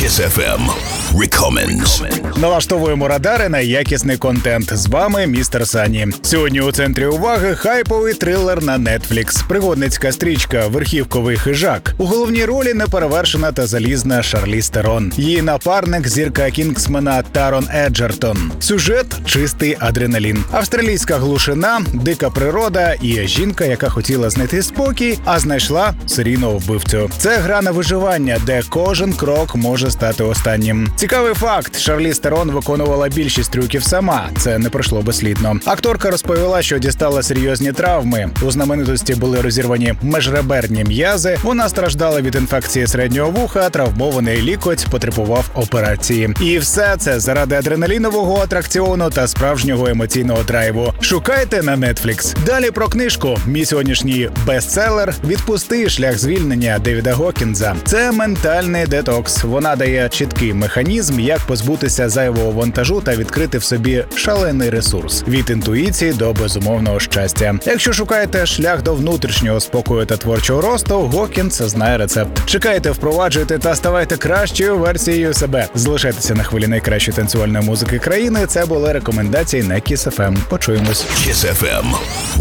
Kiss FM Recommends. Налаштовуємо радари на якісний контент. З вами містер Сані. Сьогодні у центрі уваги хайповий трилер на Netflix. Пригодницька стрічка «Верхівковий хижак». У головній ролі неперевершена та залізна Шарліз Терон. Її напарник – зірка Кінгсмена Тарон Еджертон. Сюжет – чистий адреналін. Австралійська глушина, дика природа і жінка, яка хотіла знайти спокій, а знайшла серійного вбивцю. Це гра на виживання, де кожен крок може стати останнім. Цікавий факт – Шарліз Терон виконувала більшість трюків сама. Це не пройшло безслідно. Акторка розповіла, що дістала серйозні травми. У знаменитості були розірвані межреберні м'язи, вона страждала від інфекції середнього вуха, травмований лікоть потребував операції. І все це заради адреналінового атракціону та справжнього емоційного драйву. Шукайте на Netflix. Далі про книжку. Мій сьогоднішній бестселер «Відпусти. Шлях звільнення» Девіда Гокінза. Це ментальний детокс. Вона дає чіткий механізм, як позбутися зайвого вантажу та відкрити в собі шалений ресурс. Від інтуїції до безумовного щастя. Якщо шукаєте шлях до внутрішнього спокою та творчого росту, Гокінз знає рецепт. Чекайте, впроваджуйте та ставайте кращою версією себе. Залишайтеся на хвилі найкращої танцювальної музики країни. Це були рекомендації на Kiss FM. Почуємось. Kiss FM